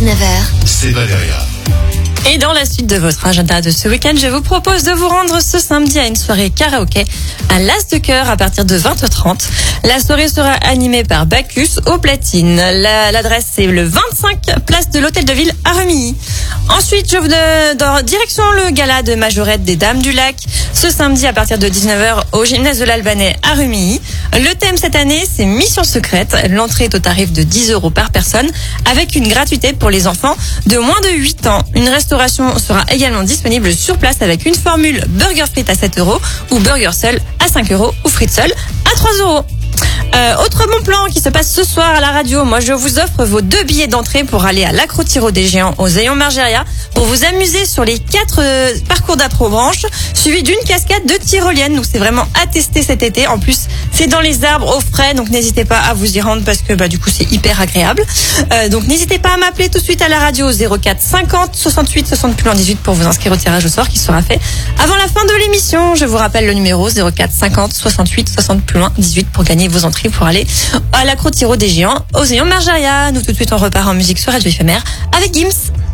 19h. C'est Valéria. Et dans la suite de votre agenda de ce week-end, je vous propose de vous rendre ce samedi à une soirée karaoké à l'As de Cœur à partir de 20h30. La soirée sera animée par Bacchus au platine. L'adresse c'est le 25 place de l'Hôtel de Ville à Remilly. Ensuite, je vous donne direction le gala de Majorette des Dames du Lac ce samedi à partir de 19h au gymnase de l'Albanais à Remilly. Le thème cette année, c'est Mission secrète. L'entrée est au tarif de 10 € par personne avec une gratuité pour les enfants de moins de 8 ans. Une restauration sera également disponible sur place avec une formule burger frites à 7 € ou burger seul à 5 € ou frites seul à 3 €. Autre bon plan qui se passe ce soir à la radio. Moi, je vous offre vos 2 billets d'entrée pour aller à l'Acro-Tiro des Géants aux Ayons Margeria pour vous amuser sur les 4 parcours d'aprobranche suivi d'une cascade de tyrolienne. Donc, c'est vraiment à tester cet été. En plus, c'est dans les arbres au frais. Donc, n'hésitez pas à vous y rendre parce que, du coup, c'est hyper agréable. Donc, n'hésitez pas à m'appeler tout de suite à la radio 04 50 68 60 plus loin 18 pour vous inscrire au tirage au sort qui sera fait avant la fin de l'émission. Je vous rappelle le numéro 04 50 68 60 plus loin 18 pour gagner vos entrées pour aller à l'Acro-Tiro des Géants aux Ayons Margeria. Nous tout de suite on repart en musique sur Radio Éphémère avec Gims.